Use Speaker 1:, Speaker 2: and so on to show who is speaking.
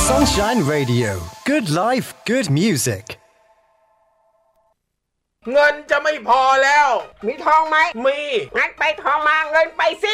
Speaker 1: Sunshine Radio Good life good music
Speaker 2: เงินจะไม่พอแล้ว
Speaker 3: มีทองไหม
Speaker 2: มี
Speaker 3: งั้นไปทองมาเงินไปสิ